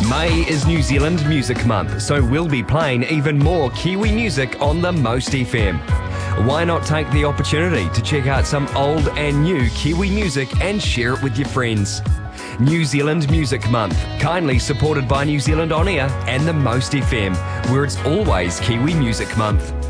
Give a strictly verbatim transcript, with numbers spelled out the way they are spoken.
May is New Zealand Music Month, so we'll be playing even more Kiwi music on the Most F M. Why not take the opportunity to check out some old and new Kiwi music and share it with your friends? New Zealand Music Month, kindly supported by New Zealand On Air and the Most F M, where it's always Kiwi Music Month.